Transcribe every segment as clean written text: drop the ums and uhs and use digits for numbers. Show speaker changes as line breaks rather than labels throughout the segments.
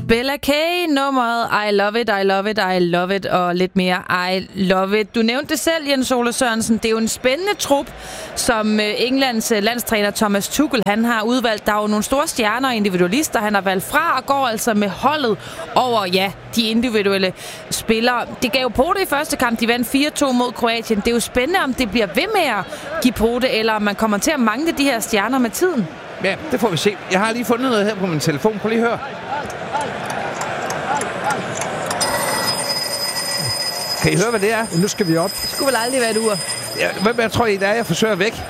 Bella K, nummeret I Love It, I Love It, I Love It, og lidt mere I Love It. Du nævnte det selv, Jens Ole Sørensen. Det er jo en spændende trup, som Englands landstræner Thomas Tuchel, han har udvalgt. Der er jo nogle store stjerner og individualister, han har valgt fra, og går altså med holdet over, de individuelle spillere. Det gav jo pote i første kamp. De vandt 4-2 mod Kroatien. Det er jo spændende, om det bliver ved med at give pote, eller om man kommer til at mangle de her stjerner med tiden.
Ja, det får vi se. Jeg har lige fundet noget her på min telefon. Prøv lige at høre. Kan I høre, hvad det er?
Nu skal vi op.
Det skulle vel aldrig være et ur.
Ja, hvad tror I, det er, jeg forsøger væk?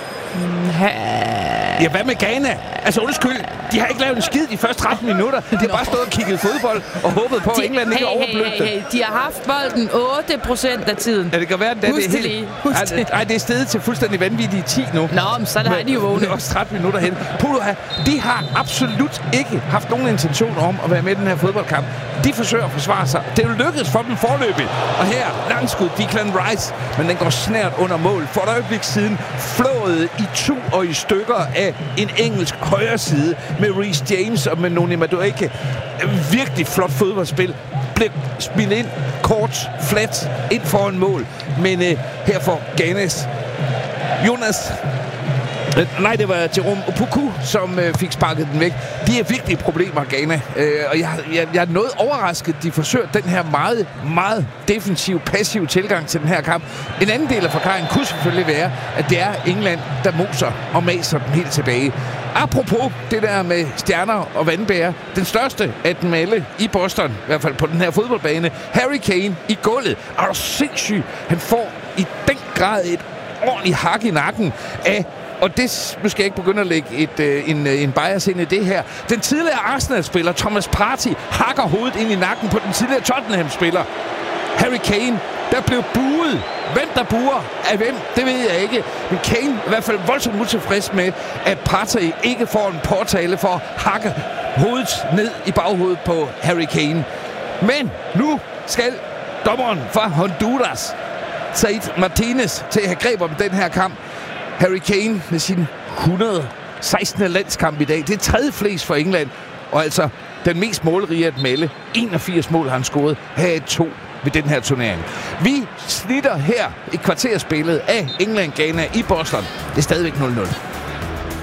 Ja, hvad med Ghana? Altså undskyld, de har ikke lavet en skid de første 13 minutter. De har bare stået og kigget fodbold og håbet på, at England ikke overblødte.
De har haft bolden 8% af tiden.
Ja, det kan være, at det er det er steget til fuldstændig vanvittige 10 nu.
Nå, men så har de jo vågnet.
Det er også 13 minutter hen. De har absolut ikke haft nogen intention om at være med i den her fodboldkamp. De forsøger at forsvare sig. Det er jo lykkedes for dem forløbigt. Og her, langskud, Declan Rice. Men den går snært under mål. For et øjeblik siden flået i tu og i stykker af en engelsk højre side med Reece James og med Noni Madueke. Virkelig flot fodboldspil. Blev spillet ind kort, flat, ind foran mål. Men her får Ghanas Jonas... Nej, det var Jerome Opoku, som fik sparket den væk. De er virkelig problemer, Ghana. Og jeg er noget overrasket, de forsøger den her meget, meget defensiv, passiv tilgang til den her kamp. En anden del af forklaringen kunne selvfølgelig være, at det er England, der moser og maser den helt tilbage. Apropos det der med stjerner og vandbærer. Den største af dem alle i Boston, i hvert fald på den her fodboldbane, Harry Kane i gulvet. Er du sindssyg? Han får i den grad et ordentligt hak i nakken af... Og det nu skal jeg ikke begynde at lægge en bias ind i det her. Den tidligere Arsenal-spiller Thomas Partey hakker hovedet ind i nakken på den tidligere Tottenham-spiller Harry Kane. Der blev buet. Hvem der buer af hvem, det ved jeg ikke. Men Kane er i hvert fald voldsomt utilfreds med, at Partey ikke får en påtale for at hakke hovedet ned i baghovedet på Harry Kane. Men nu skal dommeren fra Honduras, Said Martinez, til at have greb om den her kamp. Harry Kane med sin 116. landskamp i dag. Det er tredje flest for England. Og altså den mest målrige at melde. 81 mål har han scoret. Her er 2 ved den her turnering. Vi snitter her et kvarterspillet af England-Ghana i Boston. Det er stadigvæk 0-0.